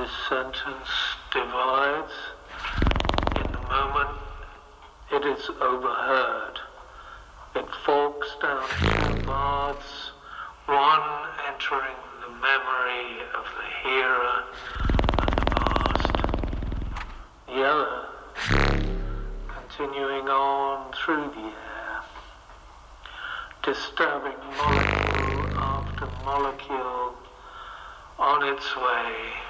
sentence divides in the moment it is overheard. It forks down two paths, one entering the memory of the hearer and the past, the other continuing on through the air, disturbing molecule after molecule on its way